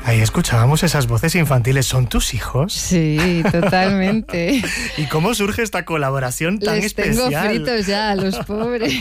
Ahí escuchábamos esas voces infantiles. ¿Son tus hijos? Sí, totalmente. ¿Y cómo surge esta colaboración tan especial? Les tengo fritos ya a los pobres.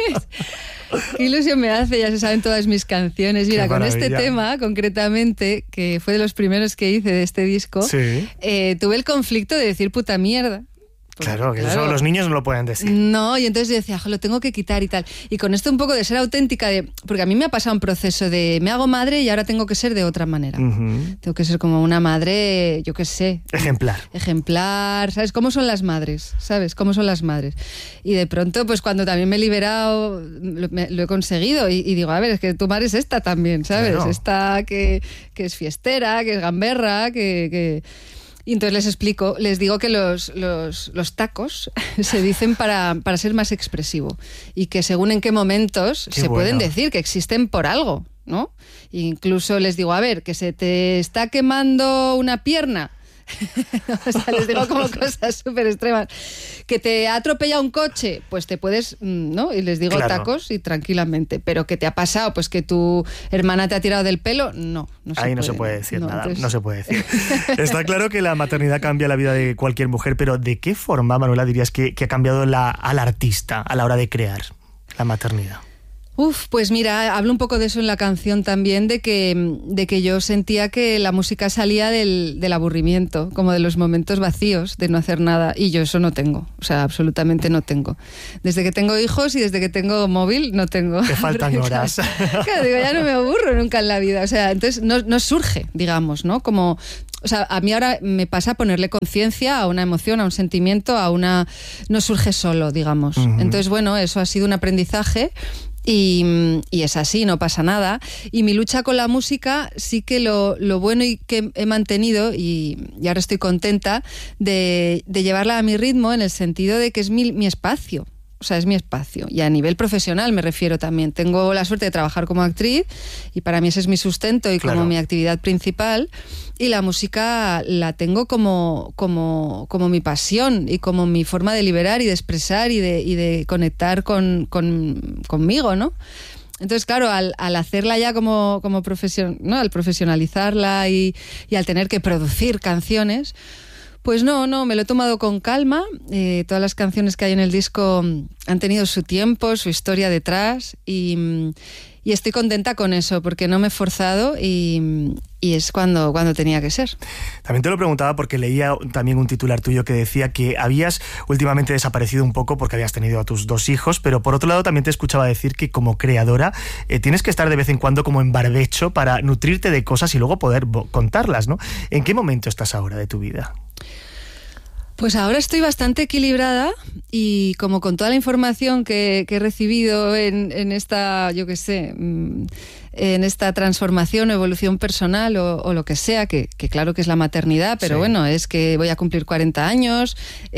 Qué ilusión me hace, ya se saben todas mis canciones. Mira, con este tema, concretamente, que fue de los primeros que hice de este disco, sí. Tuve el conflicto de decir puta mierda. Claro, que eso los niños no lo pueden decir. No, y entonces yo decía, lo tengo que quitar y tal. Y con esto un poco de ser auténtica, porque a mí me ha pasado un proceso de me hago madre y ahora tengo que ser de otra manera. Uh-huh. Tengo que ser como una madre, yo qué sé. Ejemplar, ¿sabes? ¿Cómo son las madres? ¿Sabes? ¿Cómo son las madres? Y de pronto, pues cuando también me he liberado, lo he conseguido. Y digo, a ver, es que tu madre es esta también, ¿sabes? Claro. Esta que es fiestera, que es gamberra, que... Y entonces les explico, les digo que los tacos se dicen para ser más expresivo y que según en qué momentos pueden decir, que existen por algo, ¿no? E incluso les digo, a ver, que se te está quemando una pierna. O sea, les digo como cosas súper extremas. Que te ha atropellado un coche, pues te puedes, ¿no? Y les digo tacos y tranquilamente. Pero que te ha pasado, pues que tu hermana te ha tirado del pelo, no se ahí puede. No se puede decir nada, entonces... no se puede decir. Está claro que la maternidad cambia la vida de cualquier mujer, pero ¿de qué forma, Manuela, dirías que ha cambiado al artista a la hora de crear la maternidad? Pues mira, hablo un poco de eso en la canción también, de que yo sentía que la música salía del aburrimiento, como de los momentos vacíos de no hacer nada, y yo eso no tengo, o sea, absolutamente no tengo. Desde que tengo hijos y desde que tengo móvil, no tengo. Te faltan horas. Claro, digo, ya no me aburro nunca en la vida, o sea, entonces no surge, digamos, ¿no? Como... O sea, a mí ahora me pasa ponerle conciencia a una emoción, a un sentimiento, no surge solo, digamos. Uh-huh. Entonces, bueno, eso ha sido un aprendizaje y es así, no pasa nada. Y mi lucha con la música sí que lo bueno y que he mantenido, y ahora estoy contenta, de llevarla a mi ritmo, en el sentido de que es mi espacio. O sea, es mi espacio. Y a nivel profesional me refiero también. Tengo la suerte de trabajar como actriz y para mí ese es mi sustento y como mi actividad principal. Y la música la tengo como mi pasión y como mi forma de liberar y de expresar y de conectar conmigo, ¿no? Entonces, claro, al hacerla ya como profesión, ¿no? Al profesionalizarla y al tener que producir canciones... Pues no, me lo he tomado con calma. Todas las canciones que hay en el disco han tenido su tiempo, su historia detrás y estoy contenta con eso porque no me he forzado y es cuando tenía que ser. También te lo preguntaba porque leía también un titular tuyo que decía que habías últimamente desaparecido un poco porque habías tenido a tus 2 hijos, pero por otro lado también te escuchaba decir que como creadora tienes que estar de vez en cuando como en barbecho para nutrirte de cosas y luego poder contarlas, ¿no? ¿En qué momento estás ahora de tu vida? Pues ahora estoy bastante equilibrada y como con toda la información que he recibido en esta, yo qué sé, en esta transformación o evolución personal o lo que sea, que claro que es la maternidad, pero bueno, es que voy a cumplir 40 años,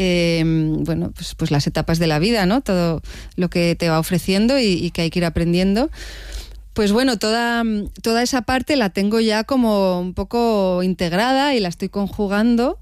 bueno, pues las etapas de la vida, ¿no? Todo lo que te va ofreciendo y que hay que ir aprendiendo. Pues bueno, toda esa parte la tengo ya como un poco integrada y la estoy conjugando.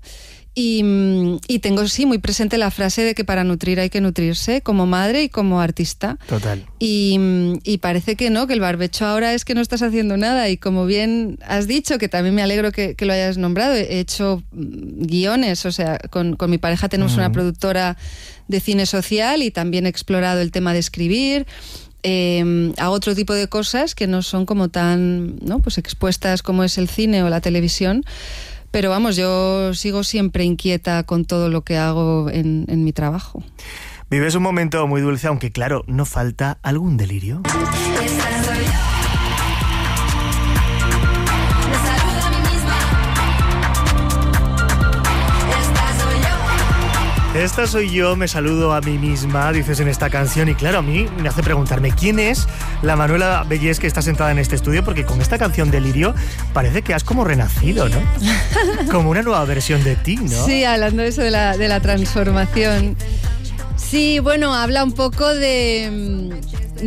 Y tengo, sí, muy presente la frase de que para nutrir hay que nutrirse como madre y como artista. Total. Y parece que no, que el barbecho ahora es que no estás haciendo nada. Y como bien has dicho, que también me alegro que lo hayas nombrado, he hecho guiones, o sea, con mi pareja tenemos una productora de cine social y también he explorado el tema de escribir. Hago otro tipo de cosas que no son como tan, ¿no? Pues expuestas como es el cine o la televisión. Pero vamos, yo sigo siempre inquieta con todo lo que hago en mi trabajo. Vives un momento muy dulce, aunque claro, no falta algún delirio. Esta soy yo, me saludo a mí misma, dices en esta canción, y claro, a mí me hace preguntarme quién es la Manuela Bellés que está sentada en este estudio, porque con esta canción Delirio parece que has como renacido, ¿no? Como una nueva versión de ti, ¿no? Sí, hablando de eso de la transformación. Sí, bueno, habla un poco de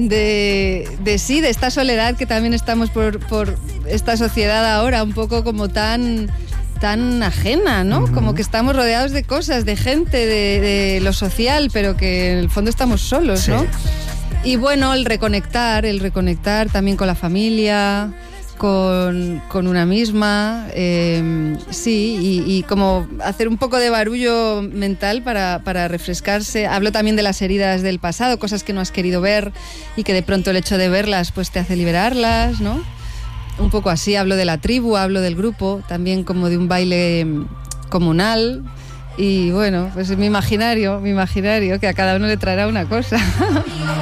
esta soledad que también estamos por esta sociedad ahora, un poco como tan ajena, ¿no? Uh-huh. Como que estamos rodeados de cosas, de gente, de lo social, pero que en el fondo estamos solos, ¿no? Y bueno, el reconectar también con la familia, con una misma, sí, y como hacer un poco de barullo mental para refrescarse. Hablo también de las heridas del pasado, cosas que no has querido ver y que de pronto el hecho de verlas pues te hace liberarlas, ¿no? Un poco así. Hablo de la tribu, hablo del grupo, también como de un baile comunal. Y bueno, pues mi imaginario, que a cada uno le traerá una cosa.